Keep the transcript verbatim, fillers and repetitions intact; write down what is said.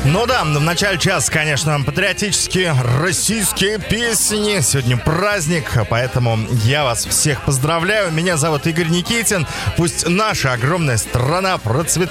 Ну да, в начале часа, конечно, патриотические российские песни. Сегодня праздник, поэтому я вас всех поздравляю. Меня зовут Игорь Никитин. Пусть наша огромная страна процветает.